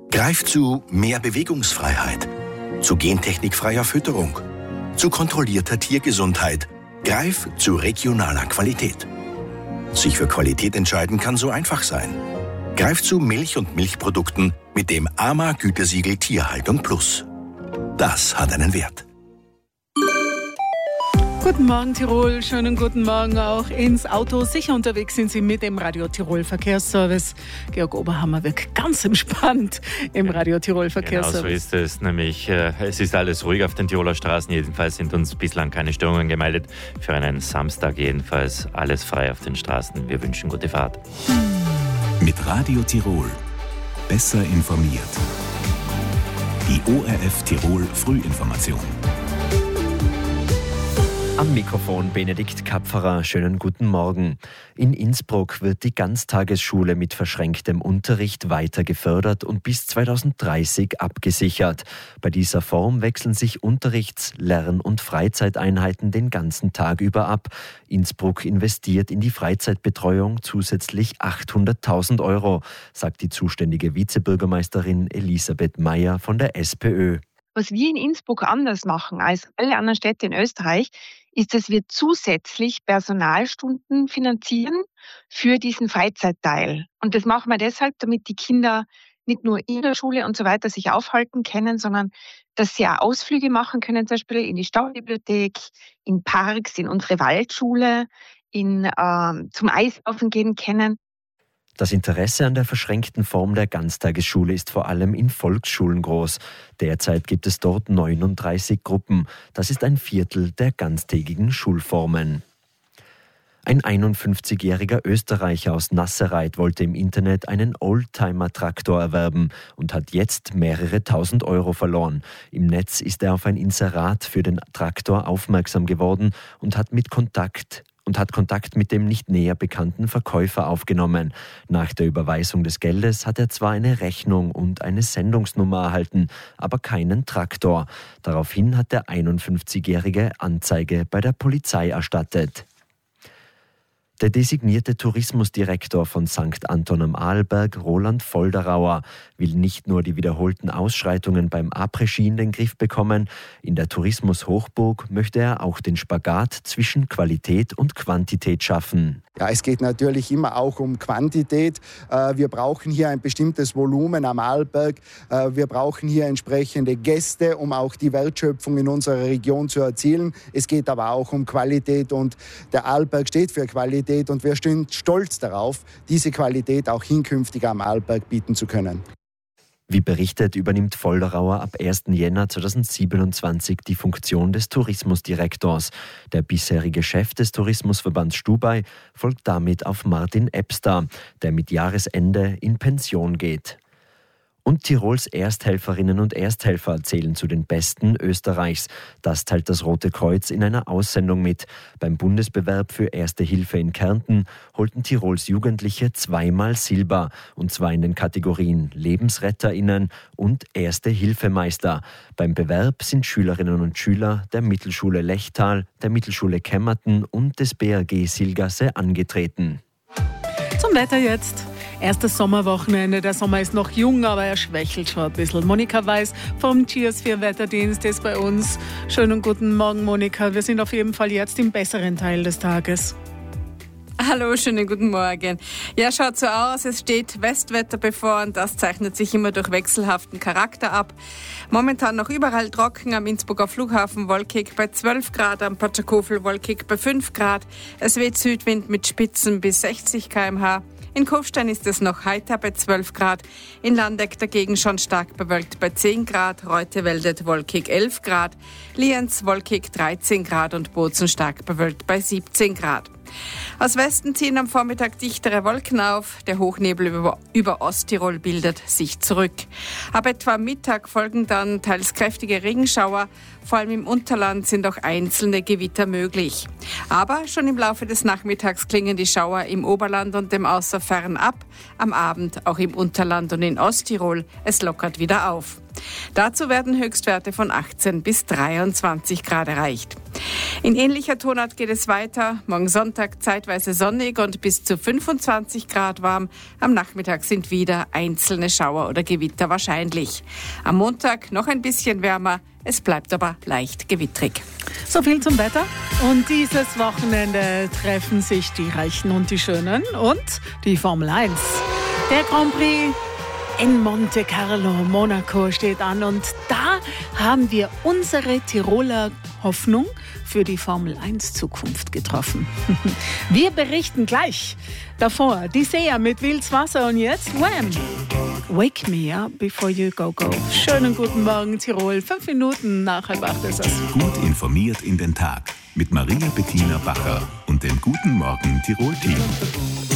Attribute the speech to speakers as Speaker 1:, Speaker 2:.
Speaker 1: Greif zu mehr Bewegungsfreiheit, zu gentechnikfreier Fütterung, zu kontrollierter Tiergesundheit. Greif zu regionaler Qualität. Sich für Qualität entscheiden kann so einfach sein. Greif zu Milch und Milchprodukten mit dem AMA-Gütesiegel Tierhaltung Plus. Das hat einen Wert.
Speaker 2: Guten Morgen Tirol, schönen guten Morgen auch ins Auto. Sicher unterwegs sind Sie mit dem Radio Tirol Verkehrsservice. Georg Oberhammer wirkt ganz entspannt im Radio Tirol Verkehrsservice.
Speaker 3: Genau so ist es, nämlich es ist alles ruhig auf den Tiroler Straßen. Jedenfalls sind uns bislang keine Störungen gemeldet. Für einen Samstag jedenfalls alles frei auf den Straßen. Wir wünschen gute Fahrt.
Speaker 4: Mit Radio Tirol besser informiert. Die ORF Tirol Frühinformation.
Speaker 5: Am Mikrofon Benedikt Kapferer. Schönen guten Morgen. In Innsbruck wird die Ganztagesschule mit verschränktem Unterricht weiter gefördert und bis 2030 abgesichert. Bei dieser Form wechseln sich Unterrichts-, Lern- und Freizeiteinheiten den ganzen Tag über ab. Innsbruck investiert in die Freizeitbetreuung zusätzlich 800.000 €, sagt die zuständige Vizebürgermeisterin Elisabeth Meyer von der SPÖ.
Speaker 6: Was wir in Innsbruck anders machen als alle anderen Städte in Österreich, ist, dass wir zusätzlich Personalstunden finanzieren für diesen Freizeitteil. Und das machen wir deshalb, damit die Kinder nicht nur in der Schule und so weiter sich aufhalten können, sondern dass sie auch Ausflüge machen können, zum Beispiel in die Staubibliothek, in Parks, in unsere Waldschule, zum Eislaufen gehen können.
Speaker 5: Das Interesse an der verschränkten Form der Ganztagesschule ist vor allem in Volksschulen groß. Derzeit gibt es dort 39 Gruppen. Das ist ein Viertel der ganztägigen Schulformen. Ein 51-jähriger Österreicher aus Nassereit wollte im Internet einen Oldtimer-Traktor erwerben und hat jetzt mehrere tausend Euro verloren. Im Netz ist er auf ein Inserat für den Traktor aufmerksam geworden und hat Kontakt mit dem nicht näher bekannten Verkäufer aufgenommen. Nach der Überweisung des Geldes hat er zwar eine Rechnung und eine Sendungsnummer erhalten, aber keinen Traktor. Daraufhin hat der 51-Jährige Anzeige bei der Polizei erstattet. Der designierte Tourismusdirektor von St. Anton am Arlberg, Roland Volderauer, will nicht nur die wiederholten Ausschreitungen beim Après-Ski in den Griff bekommen. In der Tourismushochburg möchte er auch den Spagat zwischen Qualität und Quantität schaffen.
Speaker 7: Ja, es geht natürlich immer auch um Quantität. Wir brauchen hier ein bestimmtes Volumen am Arlberg. Wir brauchen hier entsprechende Gäste, um auch die Wertschöpfung in unserer Region zu erzielen. Es geht aber auch um Qualität und der Arlberg steht für Qualität und wir stehen stolz darauf, diese Qualität auch hinkünftig am Arlberg bieten zu können.
Speaker 5: Wie berichtet, übernimmt Volderauer ab 1. Jänner 2027 die Funktion des Tourismusdirektors. Der bisherige Chef des Tourismusverbands Stubai folgt damit auf Martin Ebster, der mit Jahresende in Pension geht. Und Tirols Ersthelferinnen und Ersthelfer zählen zu den Besten Österreichs. Das teilt das Rote Kreuz in einer Aussendung mit. Beim Bundesbewerb für Erste Hilfe in Kärnten holten Tirols Jugendliche zweimal Silber, und zwar in den Kategorien LebensretterInnen und Erste-Hilfemeister. Beim Bewerb sind Schülerinnen und Schüler der Mittelschule Lechtal, der Mittelschule Kemmerten und des BRG Silgasse angetreten.
Speaker 2: Zum Wetter jetzt. Erstes Sommerwochenende. Der Sommer ist noch jung, aber er schwächelt schon ein bisschen. Monika Weiß vom Geosphere Wetterdienst ist bei uns. Schönen guten Morgen, Monika. Wir sind auf jeden Fall jetzt im besseren Teil des Tages.
Speaker 8: Hallo, schönen guten Morgen. Ja, schaut so aus, es steht Westwetter bevor und das zeichnet sich immer durch wechselhaften Charakter ab. Momentan noch überall trocken, am Innsbrucker Flughafen wolkig bei 12 Grad, am Patschakofel wolkig bei 5 Grad. Es weht Südwind mit Spitzen bis 60 km/h. In Kufstein ist es noch heiter bei 12 Grad, in Landeck dagegen schon stark bewölkt bei 10 Grad, Reuteveldet wolkig 11 Grad, Lienz wolkig 13 Grad und Bozen stark bewölkt bei 17 Grad. Aus Westen ziehen am Vormittag dichtere Wolken auf. Der Hochnebel über Osttirol bildet sich zurück. Ab etwa Mittag folgen dann teils kräftige Regenschauer. Vor allem im Unterland sind auch einzelne Gewitter möglich. Aber schon im Laufe des Nachmittags klingen die Schauer im Oberland und dem Außerfern ab. Am Abend auch im Unterland und in Osttirol. Es lockert wieder auf. Dazu werden Höchstwerte von 18 bis 23 Grad erreicht. In ähnlicher Tonart geht es weiter. Morgen Sonntag zeitweise sonnig und bis zu 25 Grad warm. Am Nachmittag sind wieder einzelne Schauer oder Gewitter wahrscheinlich. Am Montag noch ein bisschen wärmer. Es bleibt aber leicht gewittrig.
Speaker 2: So viel zum Wetter. Und dieses Wochenende treffen sich die Reichen und die Schönen und die Formel 1. Der Grand Prix in Monte Carlo, Monaco steht an und da haben wir unsere Tiroler Hoffnung für die Formel 1 Zukunft getroffen. Wir berichten gleich. Davor die Sea mit Wills Wasser und jetzt Wham! Wake me up before you go. Schönen guten Morgen Tirol, 5 Minuten nach 7:30 ist es.
Speaker 4: Gut informiert in den Tag mit Maria Bettina Bacher und dem Guten Morgen Tirol-Team.